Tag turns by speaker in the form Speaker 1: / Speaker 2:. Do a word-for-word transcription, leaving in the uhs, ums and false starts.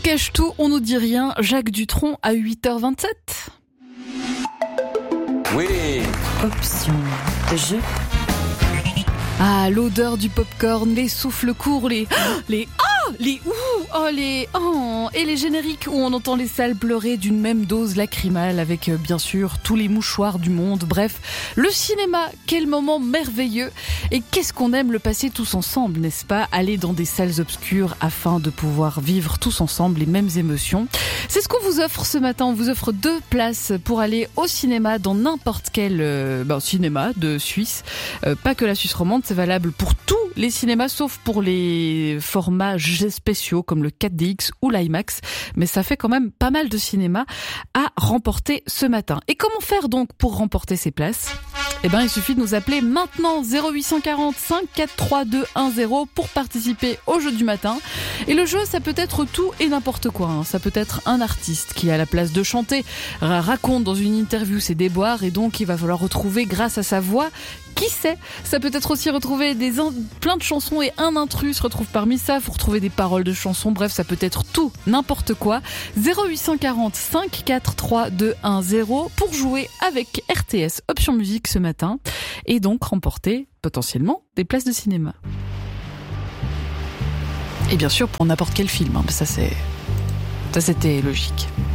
Speaker 1: cache tout, on nous dit rien. Jacques Dutronc à huit heures vingt-sept.
Speaker 2: Oui.
Speaker 3: Option jeu.
Speaker 1: Ah, l'odeur du popcorn, les souffles courts, les... les... Oh, les ouh, oh les oh, et les génériques où on entend les salles pleurer d'une même dose lacrymale avec euh, bien sûr tous les mouchoirs du monde. Bref, le cinéma, quel moment merveilleux. Et qu'est-ce qu'on aime le passer tous ensemble, n'est-ce pas? Aller dans des salles obscures afin de pouvoir vivre tous ensemble les mêmes émotions. C'est ce qu'on vous offre ce matin. On vous offre deux places pour aller au cinéma dans n'importe quel euh, ben, cinéma de Suisse. Euh, pas que la Suisse romande, c'est valable pour tous les cinémas sauf pour les formats spéciaux comme le quatre D X ou l'IMAX, mais ça fait quand même pas mal de cinéma à remporter ce matin. Et comment faire donc pour remporter ces places? Eh ben, il suffit de nous appeler maintenant zéro huit cent quarante, cinq quatre trois deux un zéro pour participer au jeu du matin. Et le jeu, ça peut être tout et n'importe quoi. Hein. Ça peut être un artiste qui, à la place de chanter, raconte dans une interview ses déboires et donc il va falloir retrouver grâce à sa voix qui sait. Ça peut être aussi retrouver des in- plein de chansons et un intrus se retrouve parmi ça. Faut retrouver des paroles de chansons. Bref, ça peut être tout, n'importe quoi. zéro huit cent quarante, cinq quatre trois deux un zéro pour jouer avec R T S Option Musique ce matin et donc remporter potentiellement des places de cinéma. Et bien sûr pour n'importe quel film. Hein. Ça c'est, ça c'était logique.